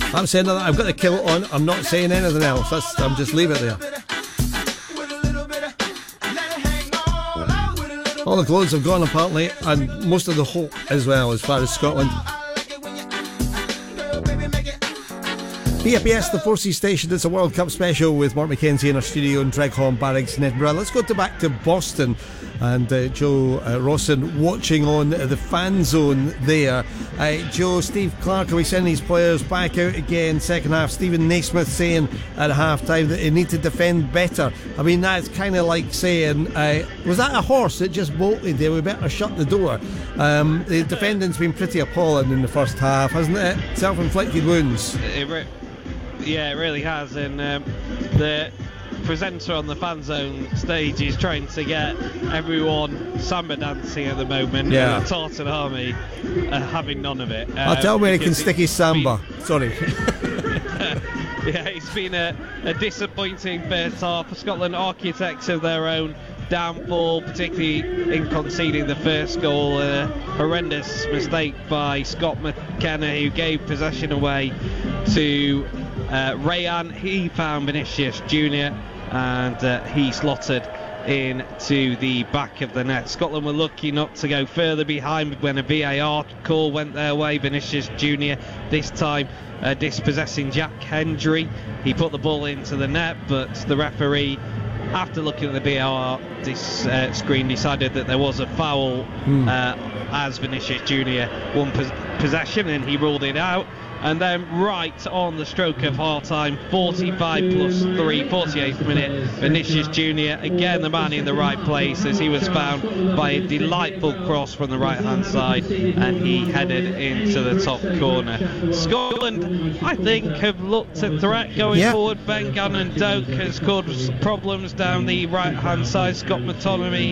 I'm saying that I've got the kilt on. I'm not saying anything else. I'm just leave it there. All the clothes have gone apparently, and most of the hope as well, as far as Scotland. BFBS, the 4C station. It's a World Cup special with Mark McKenzie in our studio in Dreghorn Barracks in Edinburgh. Let's go back to Boston and Joe Rawson watching on the fan zone there. Joe, Steve Clarke, are we sending these players back out again second half? Stephen Naismith saying at half time that they need to defend better. I mean, that's kind of like saying, was that a horse that just bolted there? We better shut the door. The defending's been pretty appalling in the first half, hasn't it? Self-inflicted wounds. Yeah, it really has, and the presenter on the fan zone stage is trying to get everyone samba dancing at the moment. Yeah. And the Tartan Army having none of it. I'll tell where he can stick his samba. Sorry. Yeah, it's been a disappointing first half. Scotland architects of their own downfall, particularly in conceding the first goal. A horrendous mistake by Scott McKenna, who gave possession away to Rayan. He found Vinicius Jr. and he slotted into the back of the net. Scotland were lucky not to go further behind when a VAR call went their way. Vinicius Jr. this time dispossessing Jack Hendry. He put the ball into the net, but the referee, after looking at the VAR screen, decided that there was a foul as Vinicius Jr. won possession, and he ruled it out. And then right on the stroke of half-time, 45 plus 3, 48th minute, Vinicius Jr., again the man in the right place, as he was found by a delightful cross from the right-hand side, and he headed into the top corner. Scotland, I think, have looked a threat going forward. Ben Gannon Doak has caused problems down the right-hand side. Scott McTominay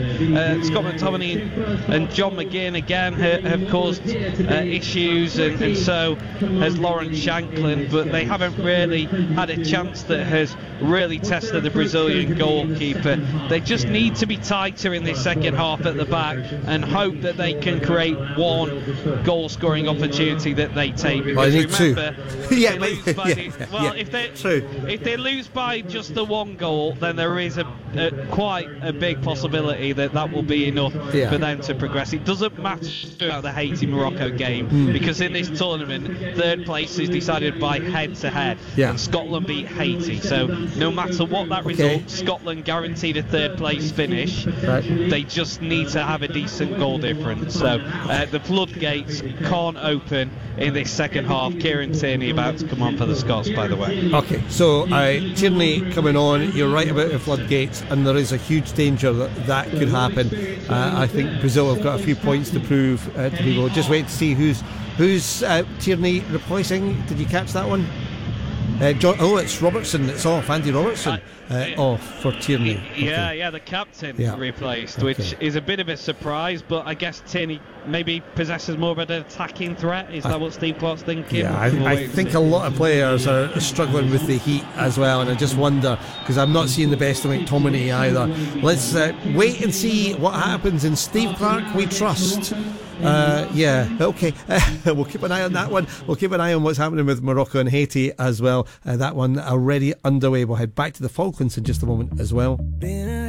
and John McGinn again have caused issues, and so has Lawrence Shanklin, but they haven't really had a chance that has really tested the Brazilian goalkeeper. They just need to be tighter in this second half at the back and hope that they can create one goal scoring opportunity that they take, because remember, if they lose by just the one goal, then there is quite a big possibility that will be enough for them to progress. It doesn't matter about the Haiti-Morocco game, because in this tournament third place is decided by head-to-head, and Scotland beat Haiti, so no matter what that result, Scotland guaranteed a third place finish. They just need to have a decent goal difference, so the floodgates can't open in this second half. Kieran Tierney about to come on for the Scots, by the way. Okay, so Tierney coming on, you're right about the floodgates, and there is a huge danger that could happen. I think Brazil have got a few points to prove to people. Just wait to see who's Tierney replacing. Did you catch that one? It's Robertson. It's off. Andy Robertson off for Tierney. Yeah, the captain replaced, which is a bit of a surprise, but I guess Tierney maybe possesses more of an attacking threat. Is that what Steve Clarke's thinking? Yeah, I think a lot of players are struggling with the heat as well, and I just wonder, because I'm not seeing the best of McTominay either. Let's wait and see what happens. In Steve Clarke we trust. Okay. We'll keep an eye on that one. We'll keep an eye on what's happening with Morocco and Haiti as well. That one already underway. We'll head back to the Falklands in just a moment as well.